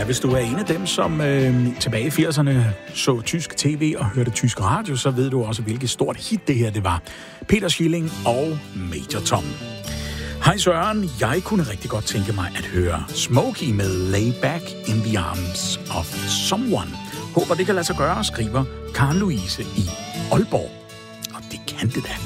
hvis du er en af dem, som tilbage i 80'erne så tysk tv og hørte tysk radio, så ved du også, hvilket stort hit det her det var. Peter Schilling og Major Tom. Hej Søren, jeg kunne rigtig godt tænke mig at høre Smokey med Lay Back in the Arms of Someone. Håber det kan lade sig gøre, skriver Karen Louise i Aalborg. Og det kan det da.